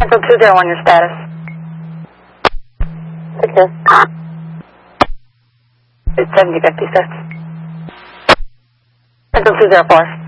Central 201, your status. Take care. It's 7056. Central 204.